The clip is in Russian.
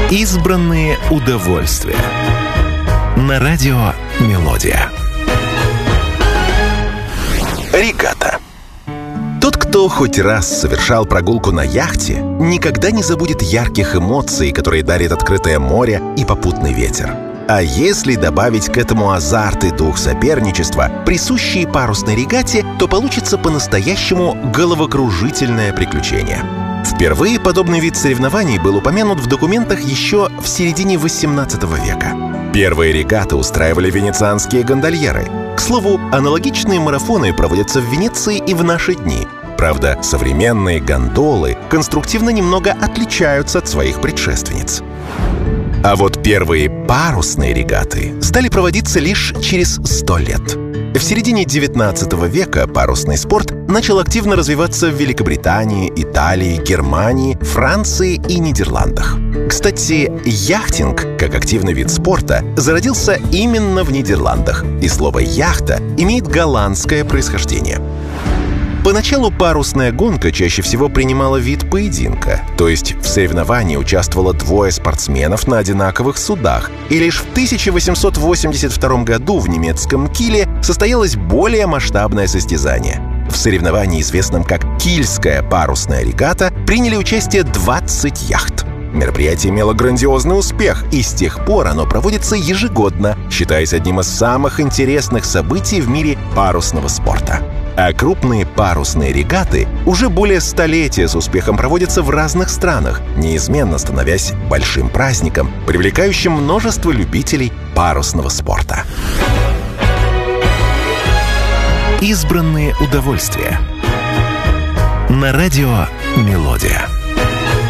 Избранные удовольствия. На радио «Мелодия». Регата. Тот, кто хоть раз совершал прогулку на яхте, никогда не забудет ярких эмоций, которые дарит открытое море и попутный ветер. А если добавить к этому азарт и дух соперничества, присущие парусной регате, то получится по-настоящему головокружительное приключение. Впервые подобный вид соревнований был упомянут в документах еще в середине XVIII века. Первые регаты устраивали венецианские гондольеры. К слову, аналогичные марафоны проводятся в Венеции и в наши дни. Правда, современные гондолы конструктивно немного отличаются от своих предшественниц. А вот первые парусные регаты стали проводиться лишь через 100 лет. В середине XIX века парусный спорт начал активно развиваться в Великобритании, Италии, Германии, Франции и Нидерландах. Кстати, яхтинг, как активный вид спорта, зародился именно в Нидерландах, и слово «яхта» имеет голландское происхождение. Поначалу парусная гонка чаще всего принимала вид поединка, то есть в соревновании участвовало двое спортсменов на одинаковых судах, и лишь в 1882 году в немецком Киле состоялось более масштабное состязание. В соревновании, известном как Кильская парусная регата, приняли участие 20 яхт. Мероприятие имело грандиозный успех, и с тех пор оно проводится ежегодно, считаясь одним из самых интересных событий в мире парусного спорта. А крупные парусные регаты уже более столетия с успехом проводятся в разных странах, неизменно становясь большим праздником, привлекающим множество любителей парусного спорта. Избранные удовольствия. На радио «Мелодия».